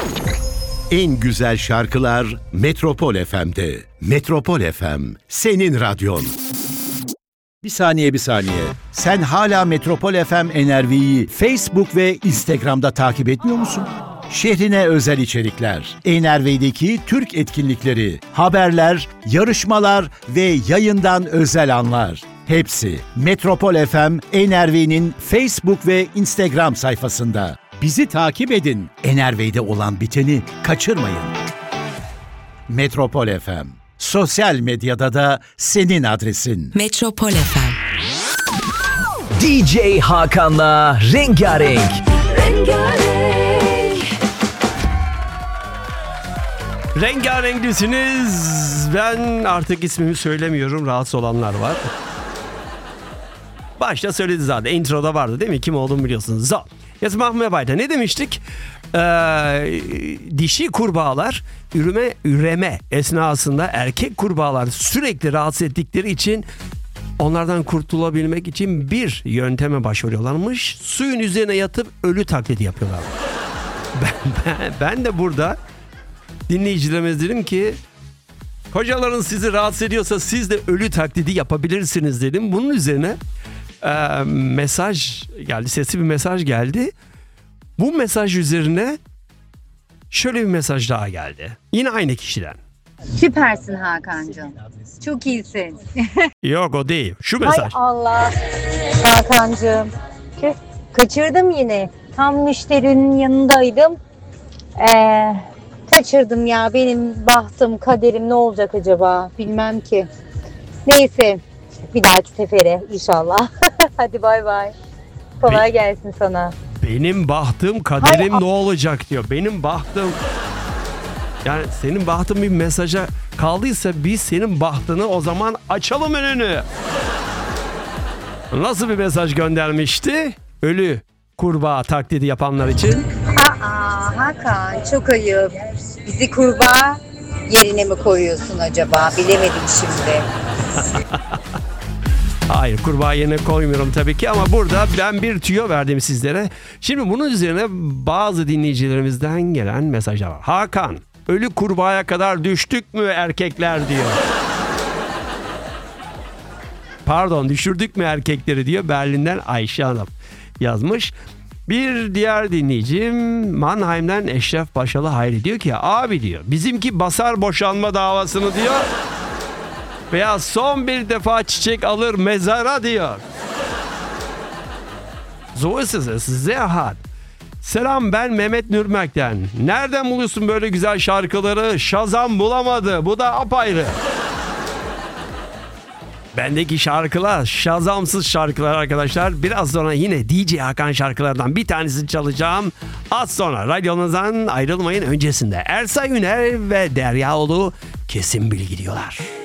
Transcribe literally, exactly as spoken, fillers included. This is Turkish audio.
En güzel şarkılar Metropol F M'de. Metropol F M, senin radyon. Bir saniye bir saniye. Sen hala Metropol F M N R V'yi Facebook ve Instagram'da takip etmiyor musun? Şehrine özel içerikler, N R V'deki Türk etkinlikleri, haberler, yarışmalar ve yayından özel anlar. Hepsi Metropol F M N R V'nin Facebook ve Instagram sayfasında. Bizi takip edin. N R V'de olan biteni kaçırmayın. Metropol F M. Sosyal medyada da senin adresin. Metropol F M. D J Hakan'la Rengarenk. Rengarenk. Rengarenksiniz. Ben artık ismimi söylemiyorum. Rahatsız olanlar var. Başta söyledi zaten. Introda vardı değil mi? Kim olduğumu biliyorsunuz. So, jetzt machen wir weiter. Ne demiştik? Ee, dişi kurbağalar üreme, üreme esnasında erkek kurbağalar sürekli rahatsız ettikleri için onlardan kurtulabilmek için bir yönteme başvuruyorlarmış. Suyun üzerine yatıp ölü taklidi yapıyorlar. Ben, ben, ben de burada dinleyicilerimize dedim ki kocaların sizi rahatsız ediyorsa siz de ölü taklidi yapabilirsiniz dedim. Bunun üzerine e, mesaj geldi, sesli bir mesaj geldi. Bu mesaj üzerine şöyle bir mesaj daha geldi. Yine aynı kişiden. Süpersin Hakan'cığım. Çok iyisin. Yok o değil. Şu mesaj. Hay Allah. Hakan'cığım. Tüh, kaçırdım yine. Tam müşterinin yanındaydım. Ee, kaçırdım ya. Benim bahtım, kaderim ne olacak acaba? Bilmem ki. Neyse. Bir dahaki sefere inşallah. Hadi bay bay. Kolay gelsin sana. Benim bahtım, kaderim Hay ne olacak diyor. Benim bahtım. Yani senin bahtın bir mesaja kaldıysa biz senin bahtını o zaman açalım önünü. Nasıl bir mesaj göndermişti? Ölü kurbağa taklidi yapanlar için. Aa Hakan çok ayıp. Bizi kurbağa yerine mi koyuyorsun acaba? Bilemedim şimdi. Hayır, kurbağa yerine koymuyorum tabii ki ama burada ben bir tüyo verdim sizlere. Şimdi bunun üzerine bazı dinleyicilerimizden gelen mesajlar var. Hakan, ölü kurbağaya kadar düştük mü erkekler diyor. Pardon, düşürdük mü erkekleri diyor. Berlin'den Ayşe Hanım yazmış. Bir diğer dinleyicim Mannheim'den Eşref Başalı Hayri diyor ki abi diyor bizimki basar boşanma davasını diyor. Veya son bir defa çiçek alır mezara diyor. So ist es, es ist sehr hart. Selam, ben Mehmet Nürnberg'den. Nereden buluyorsun böyle güzel şarkıları? Shazam bulamadı. Bu da apayrı. Bendeki şarkılar Shazamsız şarkılar arkadaşlar. Biraz sonra yine D J Hakan şarkılardan bir tanesini çalacağım. Az sonra radyonuzdan ayrılmayın, öncesinde Ersa Üner ve Deryaoğlu kesin bilgi diyorlar.